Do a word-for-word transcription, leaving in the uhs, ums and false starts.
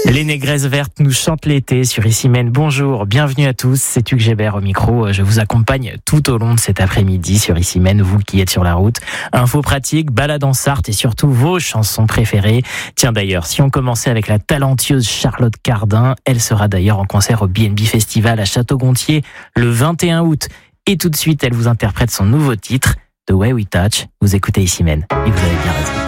Les négresses vertes nous chantent l'été sur Issy-Mène. Bonjour, bienvenue à tous, c'est Hugues Gébert au micro. Je vous accompagne tout au long de cet après-midi sur Issy-Mène, vous qui êtes sur la route. Infos pratiques, balades en Sarthe et surtout vos chansons préférées. Tiens d'ailleurs, si on commençait avec la talentueuse Charlotte Cardin, elle sera d'ailleurs en concert au B and B Festival à Château-Gontier le vingt et un août. Et tout de suite, elle vous interprète son nouveau titre, The Way We Touch. Vous écoutez Issy-Mène et vous avez bien raison.